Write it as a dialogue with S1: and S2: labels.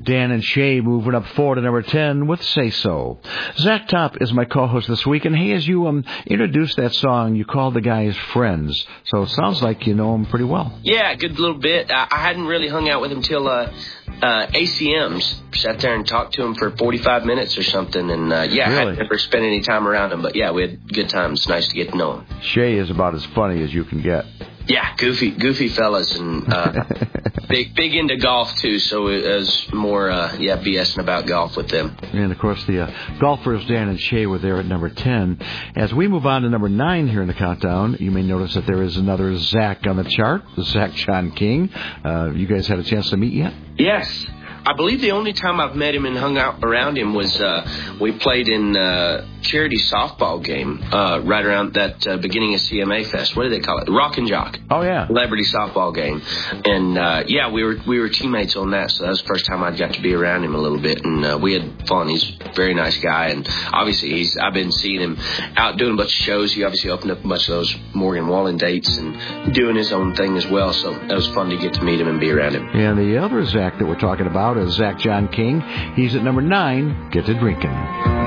S1: Dan and Shay moving up 4 to number 10 with Say So. Zach Top is my co-host this week, and hey, as you introduced that song, you called the guys friends, so it sounds like you know them pretty well.
S2: Yeah, a good little bit. I hadn't really hung out with them till ACMs. Sat there and talked to him for 45 minutes or something, and
S1: really?
S2: I hadn't ever spent any time around him, but yeah, we had good times. Nice to get to know him.
S1: Shay is about as funny as you can get.
S2: Yeah, goofy fellas, and big into golf too. So it was more BSing about golf with them.
S1: And of course, the golfers Dan and Shay were there at number 10. As we move on to number 9 here in the countdown, you may notice that there is another Zach on the chart, Zach John King. You guys had a chance to meet yet?
S2: Yes. I believe the only time I've met him and hung out around him was we played in charity softball game right around that beginning of CMA Fest. What do they call it? Rock and Jock.
S1: Oh, yeah.
S2: Celebrity softball game. And, we were teammates on that, so that was the first time I got to be around him a little bit. And we had fun. He's a very nice guy. And obviously, I've been seeing him out doing a bunch of shows. He obviously opened up a bunch of those Morgan Wallen dates and doing his own thing as well. So it was fun to get to meet him and be around him.
S1: And the other Zach that we're talking about is Zach John King. He's at number 9, Get to Drinking.